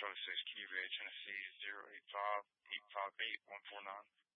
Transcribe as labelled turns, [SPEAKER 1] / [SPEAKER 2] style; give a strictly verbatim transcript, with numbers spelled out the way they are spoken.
[SPEAKER 1] Charlie six, Q V A, Tennessee, zero eight five eight five eight one four nine.